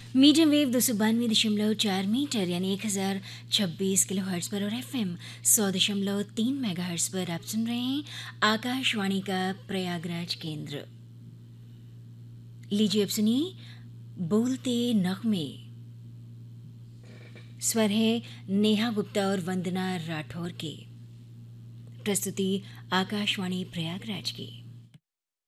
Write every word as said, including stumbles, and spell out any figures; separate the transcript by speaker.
Speaker 1: Medium wave दो सौ बानवे दशमलव चार मीटर यानी एक हज़ार छब्बीस किलो हर्ट्स पर और एफ एम सौ दशमलव तीन मेगा हर्ट्स पर आप सुन रहे हैं आकाशवाणी का प्रयागराज केंद्र। लीजिए अब सुनिए बोलते नगमे। स्वर है नेहा गुप्ता और वंदना राठौर के। प्रस्तुति आकाशवाणी प्रयागराज की।